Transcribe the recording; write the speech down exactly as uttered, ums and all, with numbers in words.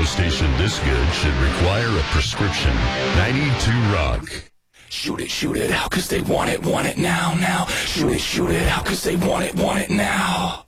station this good should require a prescription. ninety-two Rock. Shoot it, shoot it out, cause they want it, want it now, now. Shoot it, shoot it out, cause they want it, want it now.